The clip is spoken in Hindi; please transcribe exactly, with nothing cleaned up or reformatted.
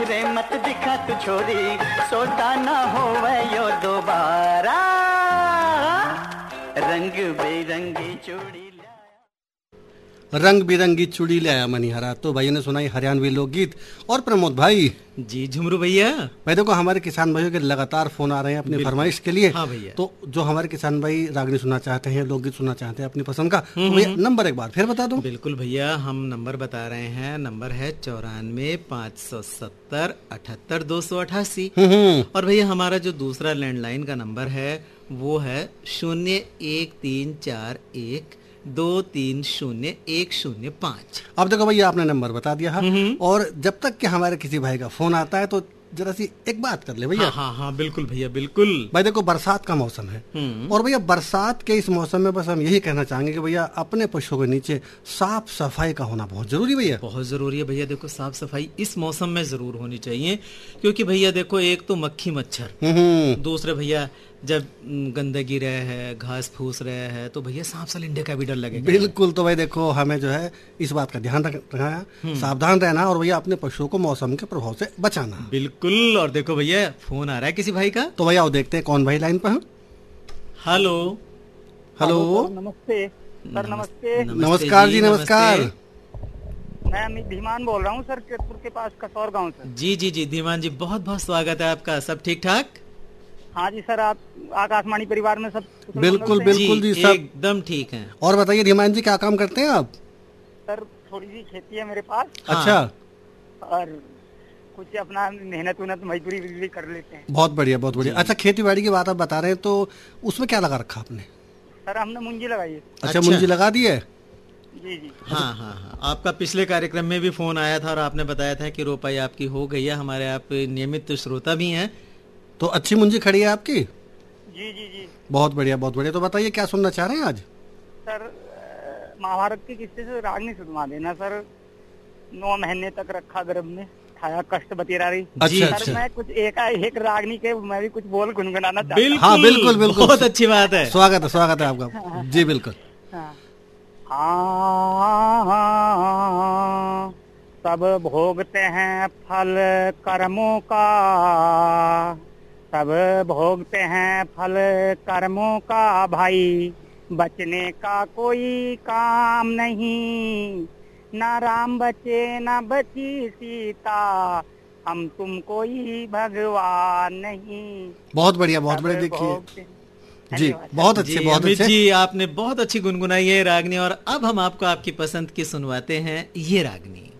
नखरे मत दिखा तू छोरी, सोता ना होवे यो दोबारा, रंग बेरंगी चूड़ी रंग बिरंगी चूड़ी ले आया मनीहरा। तो भाइयों ने सुनाई हरियाणवी लोकगीत। और प्रमोद भाई जी झुमरू भैया, भाई देखो हमारे किसान भाइयों के लगातार फोन आ रहे हैं अपनी फरमाइश के लिए। हाँ भैया। तो जो हमारे किसान भाई रागनी सुनना चाहते हैं, लोकगीत सुनना चाहते हैं अपनी पसंद का, तो भैया नंबर एक बार फिर बता दो। बिल्कुल भैया, हम नंबर बता रहे हैं। नंबर है चौरानवे पाँच सौ सत्तर अठहत्तर दो सौ अठासी। और भैया हमारा जो दूसरा लैंडलाइन का नंबर है वो है शून्य एक तीन चार एक दो तीन शून्य एक शून्य पाँच। अब देखो भैया आपने नंबर बता दिया है, और जब तक कि हमारे किसी भाई का फोन आता है तो जरा सी एक बात कर ले भैया। हाँ, हाँ हाँ बिल्कुल भैया बिल्कुल। भाई देखो बरसात का मौसम है, और भैया बरसात के इस मौसम में बस हम यही कहना चाहेंगे कि भैया अपने पशुओं के नीचे साफ सफाई का होना बहुत जरूरी भैया। बहुत जरूरी है भैया। देखो साफ सफाई इस मौसम में जरूर होनी चाहिए, क्योंकि भैया देखो एक तो मक्खी मच्छर, दूसरे भैया जब गंदगी रहे है, घास फूस रहे है, तो भैया सांप सलिंडे का भी डर लगेगा। बिल्कुल। तो भाई देखो हमें जो है इस बात का ध्यान रखना है, सावधान रहना, और भैया अपने पशुओं को मौसम के प्रभाव से बचाना। बिल्कुल। और देखो भैया फोन आ रहा है किसी भाई का, तो भैया वो देखते हैं कौन भाई लाइन पर है। हेलो हेलो नमस्ते सर। नमस्ते। नमस्कार जी, नमस्कार। मैं धीमान बोल रहा हूँ सर, केतपुर के पास कसौर गांव से। जी जी जी धीमान जी, बहुत बहुत स्वागत है आपका। सब ठीक ठाक? हाँ जी सर, आप आकाशवाणी परिवार में सब बिल्कुल बिल्कुल जी, सब एकदम ठीक है। और बताइए धीमान जी क्या काम करते हैं आप? सर थोड़ी सी खेती है मेरे पास। अच्छा। और कुछ अपना मेहनत उन्नत मजदूरी भी कर लेते हैं। बहुत बढ़िया बहुत बढ़िया। अच्छा खेती बाड़ी की बात आप बता रहे हैं, तो उसमें क्या लगा रखा आपने? सर हमने मुंजी लगाई है। अच्छा, मुंजी लगा दी है। जी जी। हाँ हाँ हाँ, आपका पिछले कार्यक्रम में भी फोन आया था और आपने बताया था कि रोपाई आपकी हो गई है। हमारे आप नियमित श्रोता भी हैं। तो अच्छी मुंजी खड़ी है आपकी? जी जी जी। बहुत बढ़िया बहुत बढ़िया। तो बताइए क्या सुनना चाह रहे हैं आज? सर महाभारत के किस्से से रागनी सुनवा देना सर। नौ महीने तक रखा गर्भ में, खाया कष्ट बतेरा रही। अच्छा, सर अच्छा। मैं कुछ एक एक रागनी के मैं भी कुछ बोल गुनगुनाना चाहता हूँ। हाँ बिल्कुल बिल्कुल, बहुत अच्छी बात है। स्वागत है स्वागत है आपका। जी बिल्कुल। हाँ, सब भोगते हैं फल कर्मों का, सब भोगते हैं फल कर्मों का भाई, बचने का कोई काम नहीं, ना राम बचे ना बची सीता, हम तुम कोई भगवान नहीं। बहुत बढ़िया बहुत बढ़िया। देखिए जी, बहुत अच्छे बहुत अमित अच्छे जी, आपने बहुत अच्छी गुनगुनाई है रागनी। और अब हम आपको आपकी पसंद की सुनवाते हैं ये रागनी।